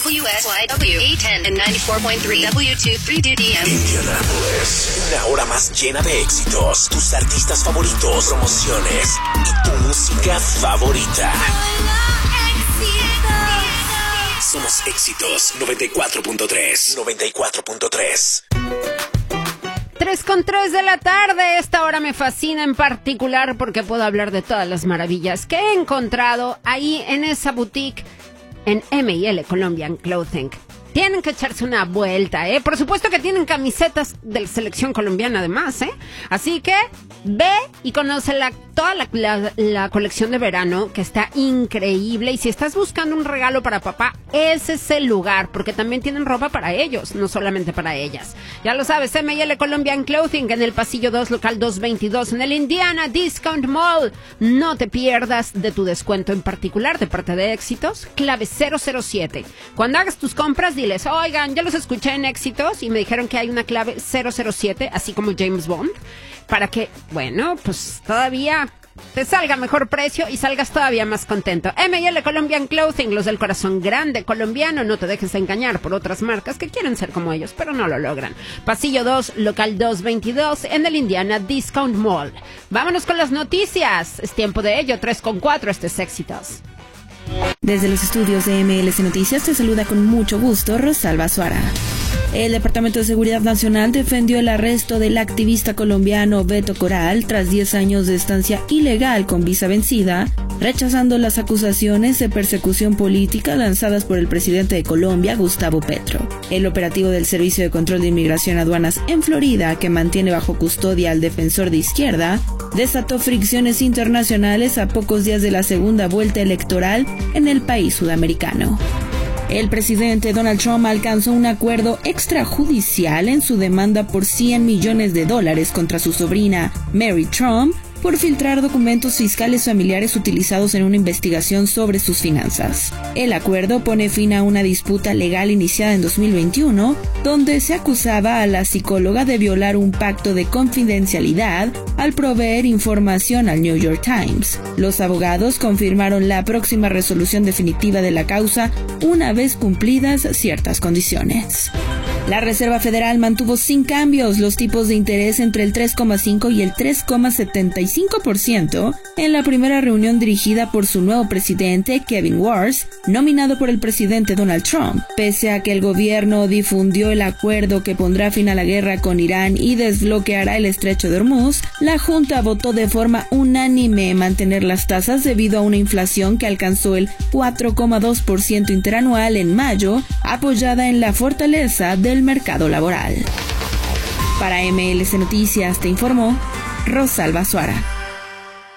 WSYW 810 and 94.3 W23DDM. Indianapolis, una hora más llena de éxitos, tus artistas favoritos, promociones y tu música favorita. Somos Éxitos 94.3. 94.3. 3:03 de la tarde. Esta hora me fascina en particular porque puedo hablar de todas las maravillas que he encontrado ahí en esa boutique en M&L Colombian Clothing. Tienen que echarse una vuelta, ¿eh? Por supuesto que tienen camisetas de la selección colombiana además, ¿eh? Así que ve y conoce toda la colección de verano, que está increíble. Y si estás buscando un regalo para papá, ese es el lugar, porque también tienen ropa para ellos, no solamente para ellas. Ya lo sabes, M&L Colombian Clothing en el pasillo 2, local 222, en el Indiana Discount Mall. No te pierdas de tu descuento en particular de parte de Éxitos, clave 007. Cuando hagas tus compras, diles, oigan, yo los escuché en Éxitos y me dijeron que hay una clave 007, así como James Bond, para que, bueno, pues todavía te salga mejor precio y salgas todavía más contento. M&L Colombian Clothing, los del corazón grande colombiano. No te dejes engañar por otras marcas que quieren ser como ellos, pero no lo logran. Pasillo 2, local 222, en el Indiana Discount Mall. Vámonos con las noticias. Es tiempo de ello, 3:04, este es Éxitos. Desde los estudios de MLC Noticias te saluda con mucho gusto Rosalba Suara. El Departamento de Seguridad Nacional defendió el arresto del activista colombiano Beto Coral tras 10 años de estancia ilegal con visa vencida, rechazando las acusaciones de persecución política lanzadas por el presidente de Colombia, Gustavo Petro. El operativo del Servicio de Control de Inmigración y Aduanas en Florida, que mantiene bajo custodia al defensor de izquierda, desató fricciones internacionales a pocos días de la segunda vuelta electoral en el país sudamericano. El presidente Donald Trump alcanzó un acuerdo extrajudicial en su demanda por $100 millones contra su sobrina, Mary Trump, por filtrar documentos fiscales familiares utilizados en una investigación sobre sus finanzas. El acuerdo pone fin a una disputa legal iniciada en 2021, donde se acusaba a la psicóloga de violar un pacto de confidencialidad al proveer información al New York Times. Los abogados confirmaron la próxima resolución definitiva de la causa una vez cumplidas ciertas condiciones. La Reserva Federal mantuvo sin cambios los tipos de interés entre el 3,5 y el 3,75% en la primera reunión dirigida por su nuevo presidente, Kevin Warsh, nominado por el presidente Donald Trump. Pese a que el gobierno difundió el acuerdo que pondrá fin a la guerra con Irán y desbloqueará el estrecho de Hormuz, la Junta votó de forma unánime mantener las tasas debido a una inflación que alcanzó el 4,2% interanual en mayo, apoyada en la fortaleza del mercado laboral. Para MLC Noticias te informó Rosalba Suara.